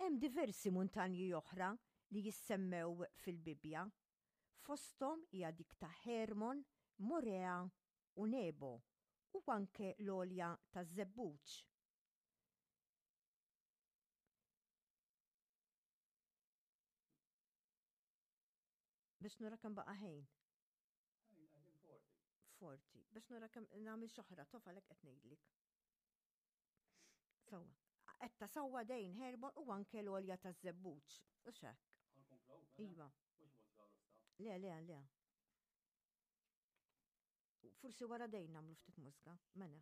Hemm diversi muntanji oħra li jissemmew fil-Bibja. Fosthom hija dik ta' Hermon, Morea u Nebo u anke l-olja ta' Żebbuġ. Biex nura kemm baqa' ħejn. 40. Biex nura kemm nagħmel xoħra tof għalhekk qed ngħidlik. Sewwa. Qed tasawwa dejn Hermon u anke l-olja ta' Żebbuġ. U x'hekk. Iva. Le. Forsi wara dejn nagħmlu ftit mużika, mena.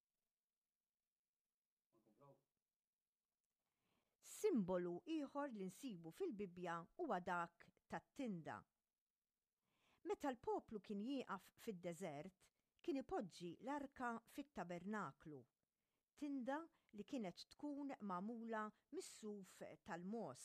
Simbolu ieħor li nsibu fil-Bibja huwa dak tat-tinda. Meta l-poplu kien jieqaf fid-deżert, kien ipoġġi l-arka fit-tabernaklu, tinda li kienet tkun magħmula mis-suf tal-mos.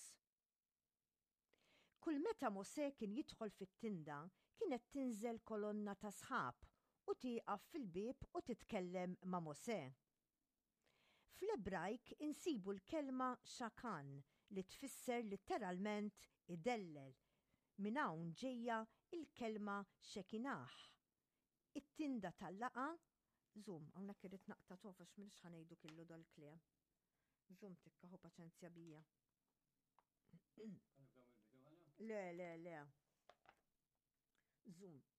Kull meta Mosè kien jidħol fit-tinda, kienet tinżel kolonna ta' sħab u tieqaf fil-bieb u titkellem ma' Mosè. Fl-Ebrajk insibu l-kelma xakan li tfisser litteralment idellel. Minn hawn ġejja il-kelma xekinah. It-tinda tal-laqa, żum, hawnhekk irid naqta' tofax minn x'ħanejdu killu dal-kliem. Żum tikkaħu paċenzja bija. Le. Żum.